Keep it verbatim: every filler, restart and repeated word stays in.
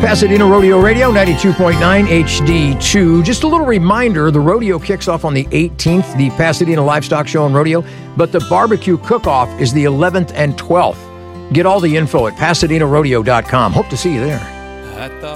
Pasadena Rodeo Radio, ninety-two point nine H D two. Just a little reminder, the rodeo kicks off on the eighteenth, the Pasadena Livestock Show and Rodeo, but the barbecue cook-off is the eleventh and twelfth. Get all the info at Pasadena Rodeo dot com. Hope to see you there.